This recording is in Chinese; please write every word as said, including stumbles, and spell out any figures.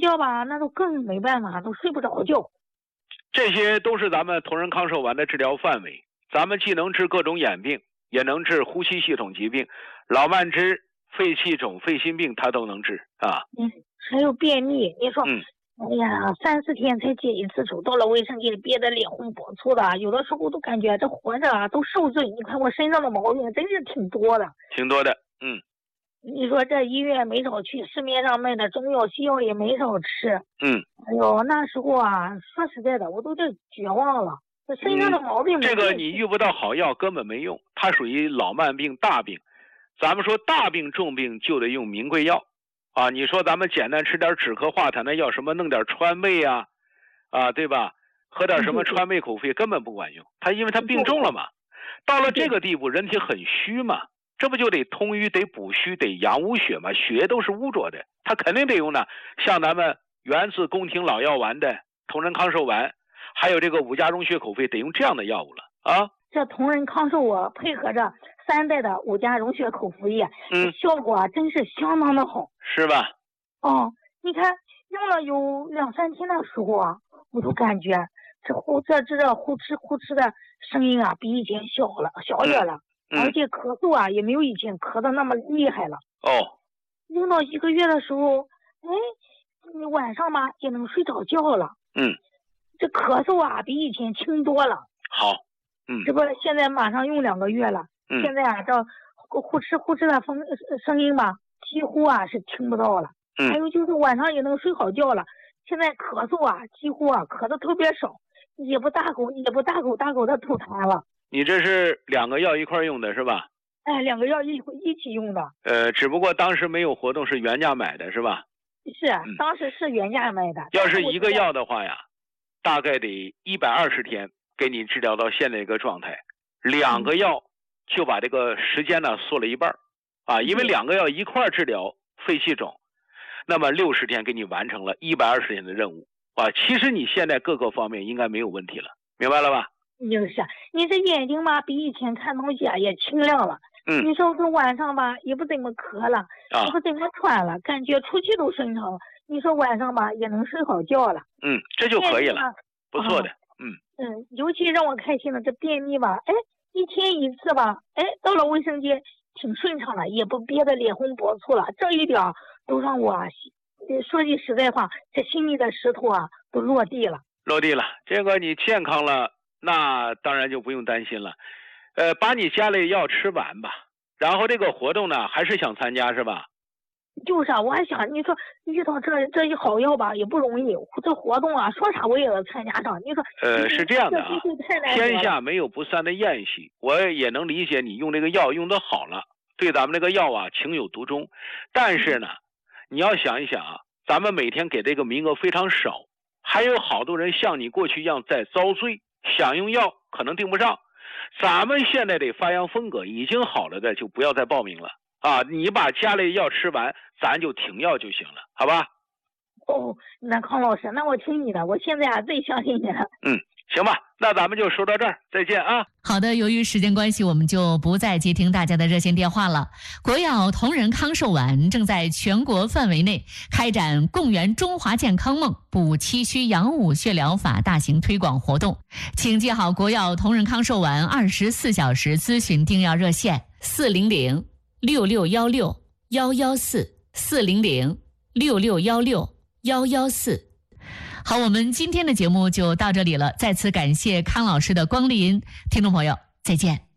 觉吧，那都更没办法，都睡不着觉。 这些都是咱们同仁康寿丸的治疗范围，咱们既能治各种眼病，也能治呼吸系统疾病，老慢支、肺气肿、肺心病它都能治啊。 嗯，还有便秘，你说， 嗯， 哎呀，三四天才解一次手，到了卫生间憋得脸红脖粗的，有的时候都感觉这活着啊都受罪。你看我身上的毛病真是挺多的， 挺多的。嗯， 你说这医院没少去，市面上卖的中药西药也没少吃。 嗯， 哎呦，那时候啊，说实在的，我都这绝望了。这身上的毛病、 嗯，这个你遇不到好药根本没用，它属于老慢病、大病。咱们说大病重病就得用名贵药啊！你说咱们简单吃点止咳化痰的药，什么弄点川贝啊，啊，对吧？喝点什么川贝口服根本不管用，它因为它病重了嘛。到了这个地步，人体很虚嘛，这不就得通瘀、得补虚、得养污血嘛？血都是污浊的，它肯定得用呢。像咱们源自宫廷老药丸的同仁康寿丸，还有这个五加溶血口服，得用这样的药物了啊。 这同仁康寿啊，配合着三代的五加溶血口服液，嗯，效果啊真是相当的好， 是吧？ 哦，你看用了有两三天的时候啊，我都感觉这呼这这这呼哧呼哧的声音啊，比以前小了小点了，嗯，而且咳嗽啊也没有以前咳的那么厉害了。 哦， 用到一个月的时候，哎，你晚上嘛也能睡着觉了。 嗯， 这咳嗽啊比以前轻多了。 好。嗯， 这不现在马上用两个月了，嗯，现在啊这呼哧呼哧的风声音吧，几乎啊是听不到了。嗯，还有就是晚上也能睡好觉了。现在咳嗽啊，几乎啊咳的特别少，也不大口也不大口大口的吐痰了。 你这是两个药一块用的是吧？ 哎，两个药一一起用的。 呃，只不过当时没有活动，是原价买的是吧？ 是，嗯，当时是原价买的。 要是一个药的话呀，大概得一百二十天。给你治疗到现在一个状态，两个药就把这个时间呢缩了一半啊，因为两个药一块治疗肺气肿，那么六十天给你完成了一百二十天的任务啊。其实你现在各个方面应该没有问题了，明白了吧？ 就是，你这眼睛嘛比以前看东西啊也清亮了。嗯，你说这晚上吧也不怎么咳了，也不怎么喘了，感觉出气都顺畅了。你说晚上吧也能睡好觉了。 嗯，这就可以了，不错的。嗯嗯，尤其让我开心的这便秘吧，哎，一天一次吧，哎，到了卫生间挺顺畅了，也不憋得脸红脖粗了，这一点都让我啊，说句实在话，这心里的石头啊都落地了。 落地了，这个你健康了，那当然就不用担心了。呃，把你家里药吃完吧，然后这个活动呢，还是想参加是吧？ 就是啊，我还想你说遇到这这一好药吧也不容易，这活动啊说啥我也要参加上。你说呃是这样的啊，天下没有不散的宴席，我也能理解你用这个药用的好了，对咱们这个药啊情有独钟。但是呢，你要想一想啊，咱们每天给这个名额非常少，还有好多人像你过去一样在遭罪，想用药可能订不上。咱们现在得发扬风格，已经好了的就不要再报名了。啊，你把家里药吃完，咱就停药就行了，好吧？ 哦，那康老师，那我听你的，我现在啊最相信你了。 嗯，行吧，那咱们就说到这儿，再见啊。 好的，由于时间关系，我们就不再接听大家的热线电话了。国药同仁康寿丸正在全国范围内开展共圆中华健康梦、补气虚养五血疗法大型推广活动，请记好国药同仁康寿丸二十四小时咨询订药热线：四零零六六幺六幺幺四四零零六六幺六幺幺四。好，我们今天的节目就到这里了，再次感谢康老师的光临，听众朋友再见。